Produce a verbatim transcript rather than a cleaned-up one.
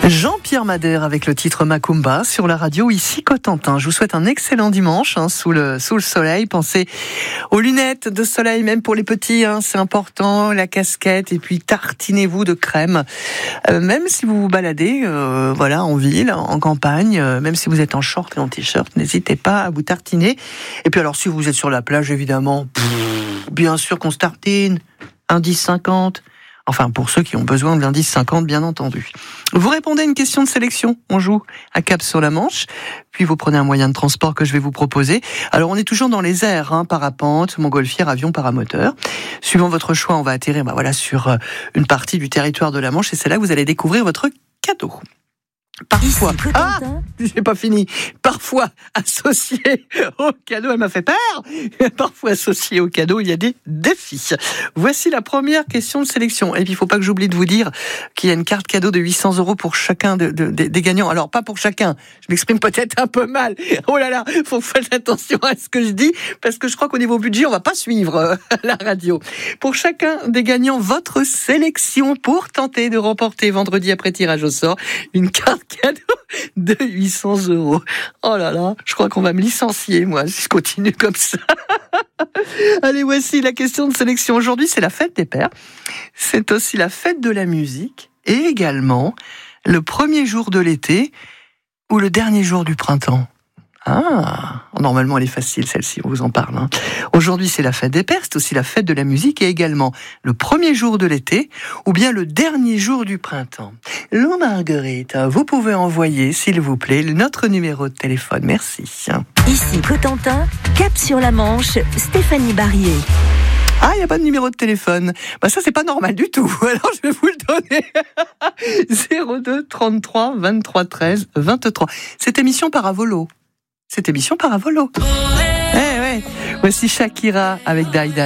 Jean-Pierre Madère avec le titre Macumba sur la radio ici Cotentin. Je vous souhaite un excellent dimanche hein, sous le sous le soleil. Pensez aux lunettes de soleil même pour les petits, hein, c'est important. La casquette et puis tartinez-vous de crème. Euh, même si vous vous baladez, euh, voilà, en ville, en campagne, euh, même si vous êtes en short et en t-shirt, n'hésitez pas à vous tartiner. Et puis alors si vous êtes sur la plage, évidemment, pff, bien sûr qu'on se tartine. Un dix cinquante. Enfin, pour ceux qui ont besoin de l'indice cinquante, bien entendu. Vous répondez à une question de sélection. On joue à Cap sur la Manche. Puis vous prenez un moyen de transport que je vais vous proposer. Alors, on est toujours dans les airs, hein, parapente, montgolfière, avion, paramoteur. Suivant votre choix, on va atterrir, bah voilà, sur une partie du territoire de la Manche. Et c'est là que vous allez découvrir votre cadeau. Parfois, ah, j'ai pas fini. Parfois associé au cadeau, elle m'a fait peur. Parfois associé au cadeau, il y a des défis. Voici la première question de sélection. Et puis il faut pas que j'oublie de vous dire qu'il y a une carte cadeau de huit cents euros pour chacun de, de, de, des gagnants. Alors pas pour chacun. Je m'exprime peut-être un peu mal. Oh là là, faut faire attention à ce que je dis parce que je crois qu'au niveau budget, on va pas suivre la radio. Pour chacun des gagnants, votre sélection pour tenter de remporter vendredi après tirage au sort une carte cadeau de huit cents euros. Oh là là, je crois qu'on va me licencier, moi, si je continue comme ça. Allez, voici la question de sélection. Aujourd'hui, c'est la fête des pères. C'est aussi la fête de la musique et également le premier jour de l'été ou le dernier jour du printemps. Ah, normalement elle est facile celle-ci, on vous en parle. Hein. Aujourd'hui c'est la fête des pères, c'est aussi la fête de la musique et également le premier jour de l'été ou bien le dernier jour du printemps. Lou Marguerite, vous pouvez envoyer s'il vous plaît notre numéro de téléphone, merci. Ici Cotentin, Cap sur la Manche, Stéphanie Barrier. Ah, il n'y a pas de numéro de téléphone. Bah ça, c'est pas normal du tout. Alors, je vais vous le donner. zéro deux trente-trois vingt-trois treize vingt-trois. Cette émission part à volo. Cette émission part à volo. Eh ouais. Voici Shakira avec Daïda.